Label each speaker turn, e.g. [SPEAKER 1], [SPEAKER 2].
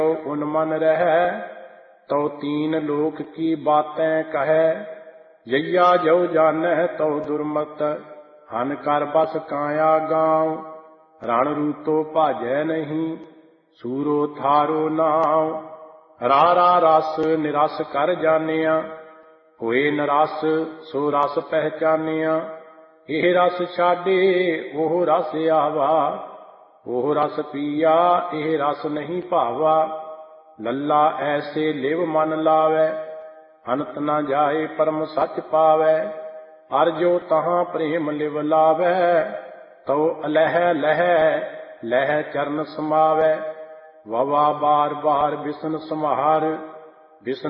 [SPEAKER 1] उन मन रहे, तो तीन लोक की बातें कहे। जैया जो जानह तो दुर्मत, हन कर बस काया गाँव। रण रूतो भाजै नहीं, सूरो थारो नाव। रारा रस निरस कर जानिया, होए नरस सो रस पहचानिया। एह रस छाडे ओह रस आवा, ओह रस पिया एह रस नहीं भावा। लल्ला ऐसे लिव मन लावै, अनत न जाए परम सच पावै। अर जो तहाँ प्रेम लिव लावै, तो अलह लह लह चरण समावै। ववा बार बार बिसन समार, बिसन